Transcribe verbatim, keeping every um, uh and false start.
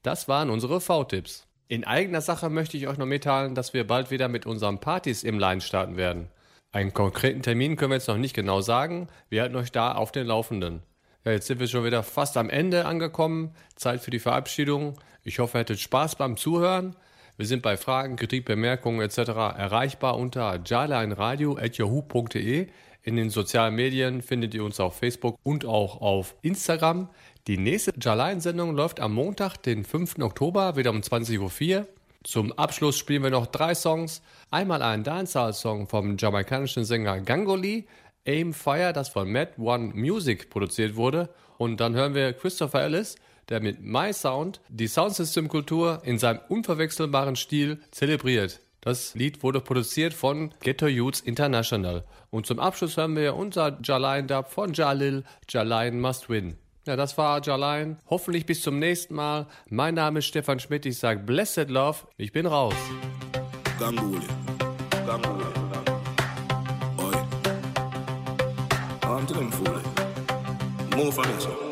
Das waren unsere V-Tipps. In eigener Sache möchte ich euch noch mitteilen, dass wir bald wieder mit unseren Partys im Line starten werden. Einen konkreten Termin können wir jetzt noch nicht genau sagen. Wir halten euch da auf den Laufenden. Ja, jetzt sind wir schon wieder fast am Ende angekommen. Zeit für die Verabschiedung. Ich hoffe, ihr hattet Spaß beim Zuhören. Wir sind bei Fragen, Kritik, Bemerkungen et cetera erreichbar unter jarlineradio at yahoo punkt de. In den sozialen Medien findet ihr uns auf Facebook und auch auf Instagram. Die nächste Jarline-Sendung läuft am Montag, den fünften Oktober, wieder um zwanzig Uhr vier. Zum Abschluss spielen wir noch drei Songs. Einmal einen Dancehall-Song vom jamaikanischen Sänger Gangoli, Aim Fire, das von Mad One Music produziert wurde. Und dann hören wir Christopher Ellis, der mit My Sound die Soundsystem-Kultur in seinem unverwechselbaren Stil zelebriert. Das Lied wurde produziert von Ghetto Youths International. Und zum Abschluss hören wir unser Jarline-Dub von Jalil, Jarline Must Win. Ja, das war Jarline. Hoffentlich bis zum nächsten Mal. Mein Name ist Stefan Schmidt. Ich sage Blessed Love. Ich bin raus. Gangoli. Gangoli. Oi. I'm to them fool. Move on it.